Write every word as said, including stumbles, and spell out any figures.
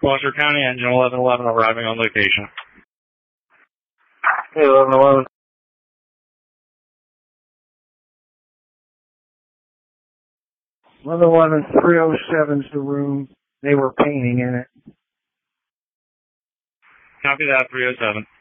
Gloucester County, engine eleven eleven arriving on location. Hey, eleven eleven. eleven eleven, three oh seven's the room. They were painting in it. Copy that, three oh seven.